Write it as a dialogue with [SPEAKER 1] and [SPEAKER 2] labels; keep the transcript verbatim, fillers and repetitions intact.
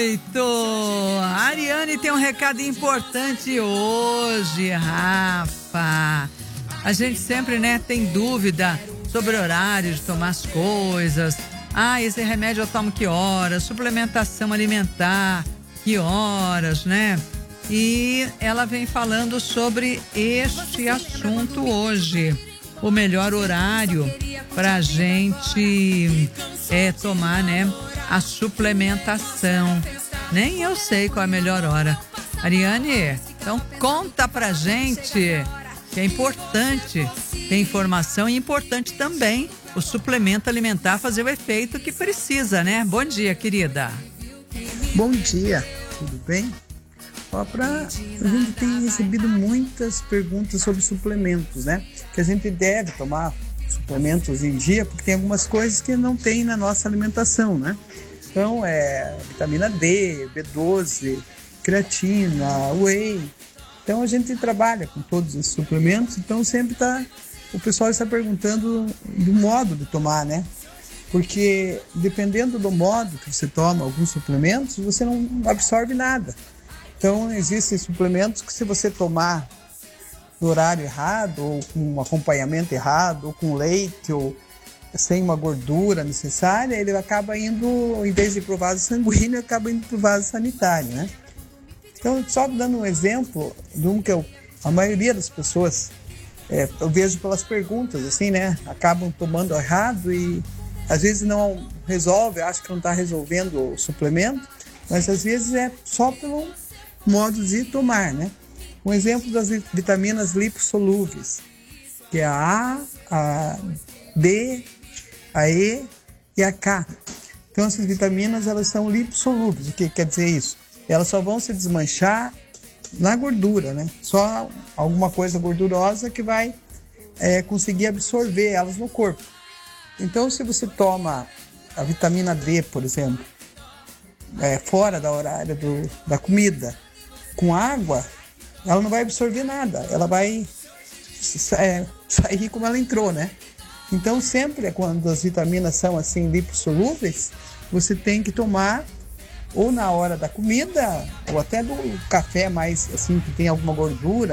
[SPEAKER 1] oito. A Ariane tem um recado importante hoje, Rafa. A gente sempre, né, tem dúvida sobre horário de tomar as coisas. Ah, esse remédio eu tomo que horas? Suplementação alimentar, que horas, né? E ela vem falando sobre este assunto hoje. O melhor horário para a gente é, tomar, né, a suplementação. Nem eu sei qual é a melhor hora. Ariane, então conta pra gente, que é importante ter informação e importante também o suplemento alimentar fazer o efeito que precisa, né? Bom dia, querida.
[SPEAKER 2] Bom dia, tudo bem? Ó, pra, a gente tem recebido muitas perguntas sobre suplementos, né? Que a gente deve tomar suplementos em dia, porque tem algumas coisas que não tem na nossa alimentação, né? Então, é vitamina D, B doze, creatina, whey. Então, a gente trabalha com todos esses suplementos, então sempre tá, o pessoal está perguntando do modo de tomar, né? Porque dependendo do modo que você toma alguns suplementos, você não absorve nada. Então, existem suplementos que se você tomar no horário errado, ou com um acompanhamento errado, ou com leite, ou sem uma gordura necessária, ele acaba indo, em vez de ir para o vaso sanguíneo, acaba indo para o vaso sanitário, né? Então, só dando um exemplo de um que eu, a maioria das pessoas, é, eu vejo pelas perguntas, assim, né? Acabam tomando errado e às vezes não resolve, acho que não está resolvendo o suplemento, mas às vezes é só pelo modo de tomar, né? Um exemplo das vitaminas lipossolúveis, que é a A, a D, a E e a K. Então essas vitaminas, elas são lipossolúveis. O que quer dizer isso? Elas só vão se desmanchar na gordura, né? Só alguma coisa gordurosa que vai é, conseguir absorver elas no corpo. Então, se você toma a vitamina D, por exemplo, é, fora da horária do, da comida, com água, ela não vai absorver nada. Ela vai é, sair como ela entrou, né? Então, sempre quando as vitaminas são assim lipossolúveis, você tem que tomar ou na hora da comida, ou até do café mais assim, que tem alguma gordura,